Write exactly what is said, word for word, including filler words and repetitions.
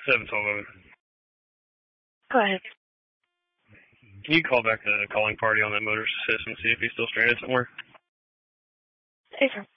seven twelve eleven. Go ahead. Can you call back the calling party on that motor system and see if he's still stranded somewhere? Hey, sir.